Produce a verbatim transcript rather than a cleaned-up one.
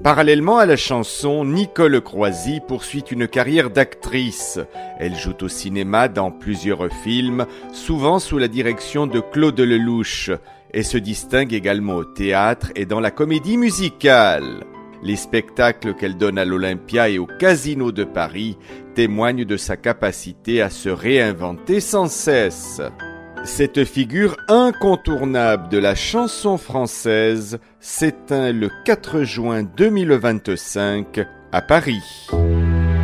Parallèlement à la chanson, Nicole Croisy poursuit une carrière d'actrice. Elle joue au cinéma dans plusieurs films, souvent sous la direction de Claude Lelouch, et se distingue également au théâtre et dans la comédie musicale. Les spectacles qu'elle donne à l'Olympia et au Casino de Paris témoignent de sa capacité à se réinventer sans cesse. Cette figure incontournable de la chanson française s'éteint le quatre juin deux mille vingt-cinq à Paris.